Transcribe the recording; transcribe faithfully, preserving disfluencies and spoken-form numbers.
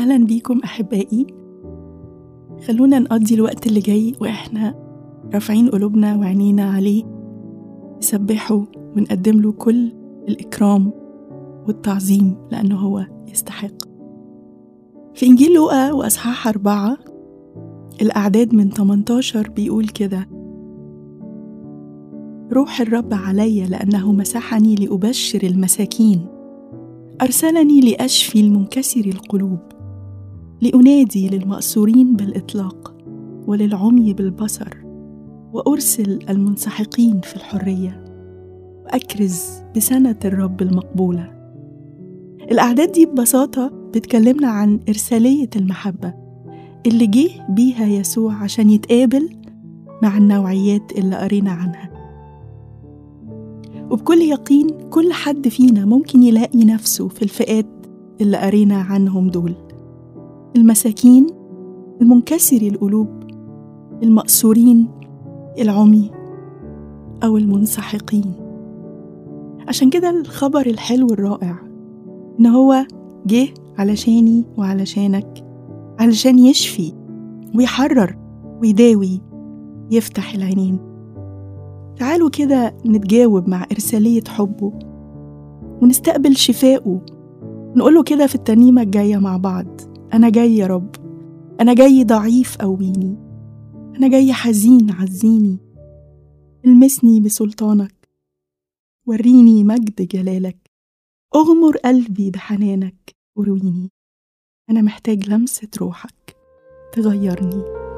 أهلا بيكم أحبائي. خلونا نقضي الوقت اللي جاي وإحنا رافعين قلوبنا وعينينا عليه، نسبحه ونقدم له كل الإكرام والتعظيم لأنه هو يستحق. في إنجيل لوقا وأصحاح أربعة الأعداد من ثمانية عشر بيقول كده: روح الرب علي لأنه مسحني لأبشر المساكين، أرسلني لأشفي المنكسر القلوب، لأنادي للمأسورين بالإطلاق وللعمي بالبصر، وأرسل المنسحقين في الحرية، وأكرز بسنة الرب المقبولة. الأعداد دي ببساطة بتكلمنا عن إرسالية المحبة اللي جه بيها يسوع عشان يتقابل مع النوعيات اللي قرينا عنها. وبكل يقين كل حد فينا ممكن يلاقي نفسه في الفئات اللي قرينا عنهم دول: المساكين، المنكسري القلوب، المأسورين، العمي أو المنسحقين. عشان كده الخبر الحلو الرائع إن هو جه علشاني وعلشانك، علشان يشفي ويحرر ويداوي، يفتح العينين. تعالوا كده نتجاوب مع إرسالية حبه ونستقبل شفائه، نقوله كده في الترنيمة الجاية مع بعض: أنا جاي يا رب، أنا جاي ضعيف قويني، أنا جاي حزين عزيني، المسني بسلطانك، وريني مجد جلالك، أغمر قلبي بحنانك ورويني، أنا محتاج لمسة روحك تغيرني.